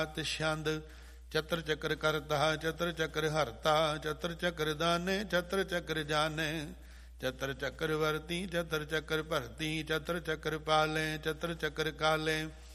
ਛੰਦ ਚਤਰ ਚੱਕਰ ਕਰਤਾ ਚਤਰ ਚੱਕਰ ਹਰਤਾ ਚਤਰ ਚੱਕਰ ਦਾਨੇ ਚਤਰ ਚੱਕਰ ਜਾਣੇ ਚਤਰ ਚੱਕਰ ਵਰਤੀ ਚਤਰ ਚੱਕਰ ਭਰਤੀ ਚਤਰ ਚੱਕਰ ਪਾਲੇ ਚਤਰ ਚੱਕਰ ਕਾਲੇ